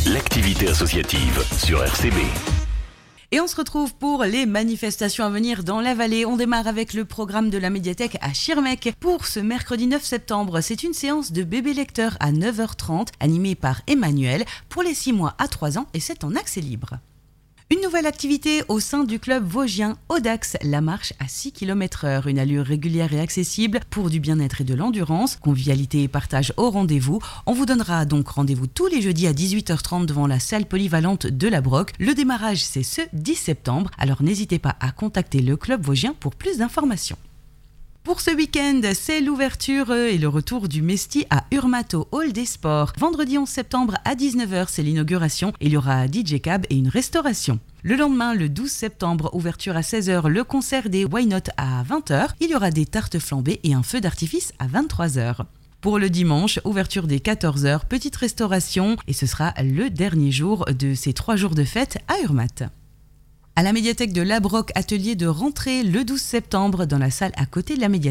l'activité associative sur RCB. Et on se retrouve pour les manifestations à venir dans la vallée. On démarre avec le programme de la médiathèque à Schirmeck. Pour ce mercredi 9 septembre, c'est une séance de bébé lecteur à 9h30, animée par Emmanuel, pour les 6 mois à 3 ans, et c'est en accès libre. Une nouvelle activité au sein du club vosgien Audax, la marche à 6 km/h, une allure régulière et accessible pour du bien-être et de l'endurance, convivialité et partage au rendez-vous. On vous donnera donc rendez-vous tous les jeudis à 18h30 devant la salle polyvalente de la Broc. Le démarrage c'est ce 10 septembre, alors n'hésitez pas à contacter le club vosgien pour plus d'informations. Pour ce week-end, c'est l'ouverture et le retour du Mesti à Urmato Hall des Sports. Vendredi 11 septembre à 19h, c'est l'inauguration. Il y aura un DJ Cab et une restauration. Le lendemain, le 12 septembre, ouverture à 16h, le concert des Why Not à 20h. Il y aura des tartes flambées et un feu d'artifice à 23h. Pour le dimanche, ouverture dès 14h, petite restauration. Et ce sera le dernier jour de ces 3 jours de fête à Urmat. À la médiathèque de la Broc, atelier de rentrée le 12 septembre dans la salle à côté de la médiathèque.